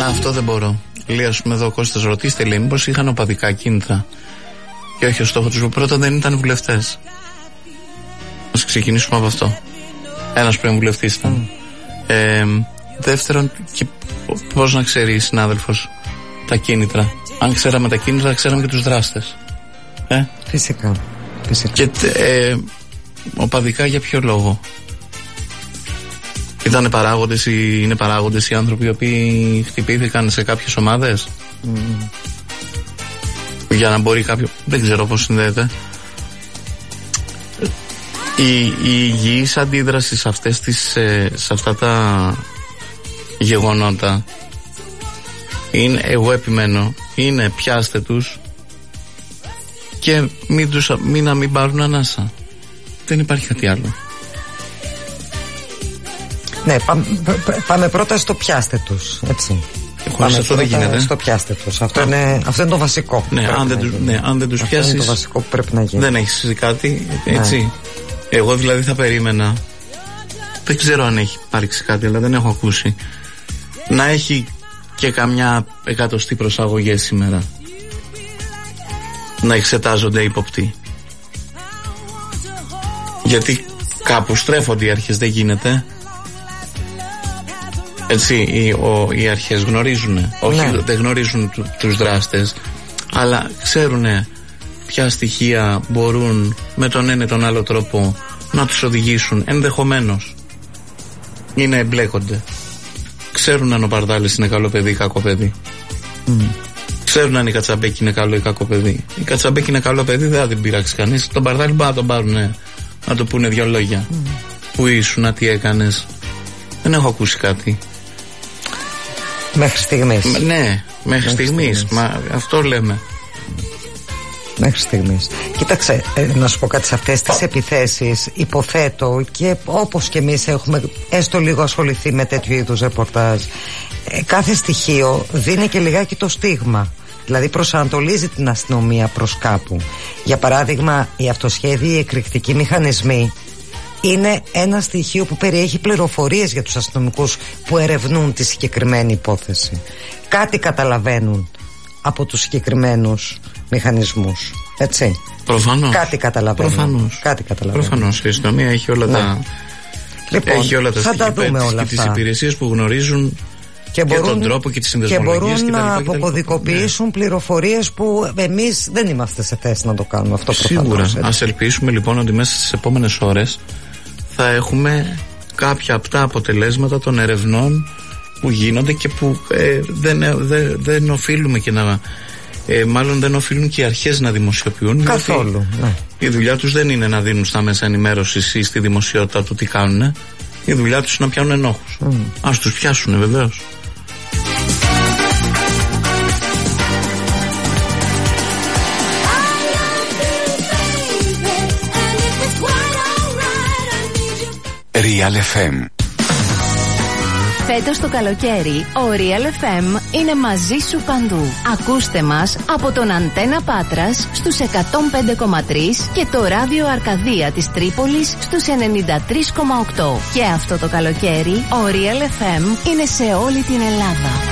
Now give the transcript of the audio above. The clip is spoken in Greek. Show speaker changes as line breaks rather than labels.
Αυτό δεν μπορώ. Λέει, ας πούμε, εδώ ο Κώστας, ρωτήστε, λέει, μήπως είχαν οπαδικά κίνητρα και όχι ο στόχος τους. Πρώτον, δεν ήταν βουλευτές. Ας ξεκινήσουμε από αυτό. Ένας πρώην βουλευτής ήταν. Δεύτερον, και πώς να ξέρει η συνάδελφος τα κίνητρα? Αν ξέραμε τα κίνητρα, θα ξέραμε και τους δράστες.
Φυσικά.
Και οπαδικά για ποιο λόγο? Ήταν παράγοντες ή είναι παράγοντες οι άνθρωποι οι οποίοι χτυπήθηκαν σε κάποιες ομάδες? Για να μπορεί κάποιο, δεν ξέρω πώς συνδέεται. Η υγιής αντίδραση σε αυτά τα γεγονότα είναι, εγώ επιμένω, είναι πιάστε τους και μην πάρουν ανάσα. Δεν υπάρχει κάτι άλλο.
Ναι, πάμε πρώτα στο πιάστε τους, έτσι.
Χωρίς αυτό δεν γίνεται.
Στο πιάστε τους. Αυτό είναι το βασικό.
Ναι, αν δεν τους πιάσεις,
είναι το βασικό που πρέπει να γίνει.
Δεν έχεις κάτι, έτσι. Ναι. Εγώ δηλαδή θα περίμενα, δεν ξέρω αν έχει υπάρξει κάτι, αλλά δεν έχω ακούσει, να έχει και καμιά 100η προσαγωγές σήμερα, να εξετάζονται ύποπτοι. Γιατί κάπου στρέφονται οι αρχές, δεν γίνεται. Έτσι, οι αρχές γνωρίζουν, όχι, δεν γνωρίζουν τους δράστες, αλλά ξέρουν ποια στοιχεία μπορούν με τον ένα ή τον άλλο τρόπο να τους οδηγήσουν, ενδεχομένως ή να εμπλέκονται. Ξέρουν αν ο Παρδάλης είναι καλό παιδί ή κακό παιδί. Ξέρουν αν η Κατσαμπέκη είναι καλό ή κακό παιδί. Η Κατσαμπέκη είναι καλό παιδί, δεν θα την πειράξει κανείς. Τον Παρδάλη μπορεί να τον πάρουν, να του πούνε δυο λόγια. Πού ήσουν, τι έκανες? Δεν έχω ακούσει κάτι.
Μέχρι στιγμής.
Ναι, μέχρι στιγμής. Μα αυτό λέμε.
Μέχρι στιγμής. Κοίταξε, να σου πω κάτι, σε αυτές τις επιθέσεις υποθέτω, και όπως και εμείς έχουμε έστω λίγο ασχοληθεί με τέτοιου είδους ρεπορτάζ, κάθε στοιχείο δίνει και λιγάκι το στίγμα. Δηλαδή προσανατολίζει την αστυνομία προς κάπου. Για παράδειγμα, οι αυτοσχέδιοι, οι εκρηκτικοί μηχανισμοί είναι ένα στοιχείο που περιέχει πληροφορίες για τους αστυνομικούς που ερευνούν τη συγκεκριμένη υπόθεση. Κάτι καταλαβαίνουν από τους συγκεκριμένους μηχανισμούς, έτσι.
Προφανώς.
Κάτι καταλαβαίνουν.
Προφανώς η αστυνομία έχει όλα τα.
Λοιπόν,
έχει όλα τα
θα τα δούμε όλα
αυτά. Και τις υπηρεσίες που γνωρίζουν και τον τρόπο και τις συνδεσμολογίες
και μπορούν να αποκωδικοποιήσουν πληροφορίες που εμείς δεν είμαστε σε θέση να το κάνουμε αυτό.
Σίγουρα. Ας ελπίσουμε λοιπόν ότι μέσα στις επόμενες ώρες θα έχουμε κάποια από τα αποτελέσματα των ερευνών που γίνονται και που δεν οφείλουμε και να. Μάλλον δεν οφείλουν και οι αρχές να δημοσιοποιούν.
Καθόλου. Ναι.
Η δουλειά τους δεν είναι να δίνουν στα μέσα ενημέρωσης ή στη δημοσιότητα του τι κάνουν. Η δουλειά τους είναι να πιάνουν ενόχους. Ας τους πιάσουν, βεβαίως.
Real FM.
Φέτος το καλοκαίρι, ο Real FM είναι μαζί σου παντού. Ακούστε μας από τον Αντένα Πάτρας στους 105,3 και το ράδιο Αρκαδία της Τρίπολης στους 93,8. Και αυτό το καλοκαίρι, ο Real FM είναι σε όλη την Ελλάδα.